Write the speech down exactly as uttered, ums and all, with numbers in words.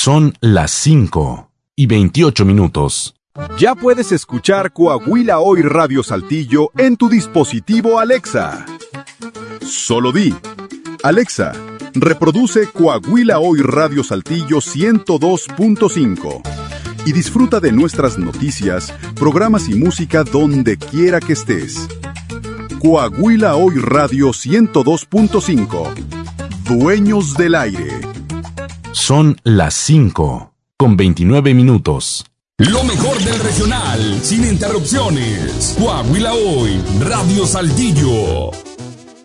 Son las cinco y veintiocho minutos. Ya puedes escuchar Coahuila Hoy Radio Saltillo en tu dispositivo Alexa. Solo di: Alexa, reproduce Coahuila Hoy Radio Saltillo ciento dos punto cinco y disfruta de nuestras noticias, programas y música donde quiera que estés. Coahuila Hoy Radio ciento dos punto cinco. Dueños del aire. Son las cinco con veintinueve minutos. Lo mejor del regional, sin interrupciones. Coahuila Hoy, Radio Saltillo.